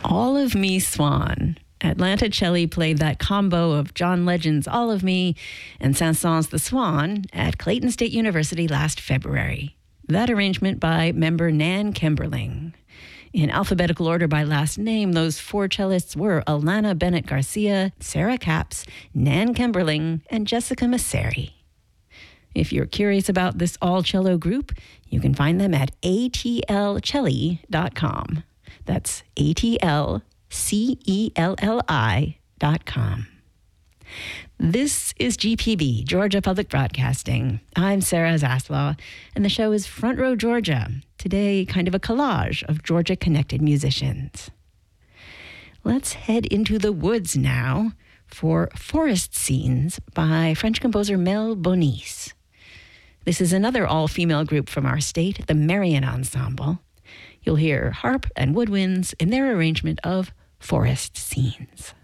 All of Me Swan. Atlanta Celli played that combo of John Legend's All of Me and Saint-Saëns' The Swan at Clayton State University last February. That arrangement by member Nan Kemberling. In alphabetical order by last name, those four cellists were Alana Bennett Garcia, Sarah Capps, Nan Kemberling, and Jessica Masseri. If you're curious about this all-cello group, you can find them at atlcelli.com. That's atlcelli.com. This is GPB, Georgia Public Broadcasting. I'm Sarah Zaslaw, and the show is Front Row Georgia. Today, kind of a collage of Georgia-connected musicians. Let's head into the woods now for Forest Scenes by French composer Mel Bonis. This is another all-female group from our state, the Marion Ensemble. You'll hear harp and woodwinds in their arrangement of Forest Scenes.